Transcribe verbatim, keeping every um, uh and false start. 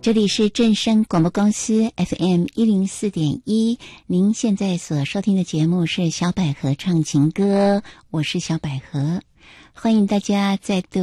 这里是正声广播公司 F M 一零四点一，您现在所收听的节目是小百合唱情歌，我是小百合，欢迎大家再度